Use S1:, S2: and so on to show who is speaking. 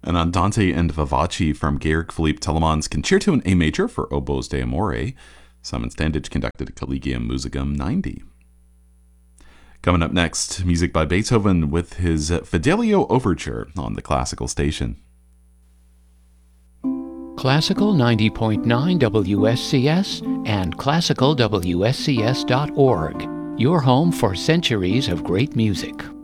S1: An Andante and Vivace from Georg Philipp Telemann's Concerto in A Major for Oboes de Amore. Simon Standage conducted Collegium Musicum 90. Coming up next, music by Beethoven with his Fidelio Overture on the Classical Station.
S2: Classical 90.9 WSCS and classicalwscs.org. Your home for centuries of great music.